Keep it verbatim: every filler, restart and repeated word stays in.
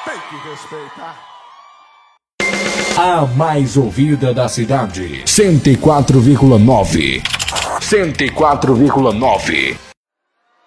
Tem que respeitar. A mais ouvida da cidade. cento e quatro vírgula nove. cento e quatro vírgula nove.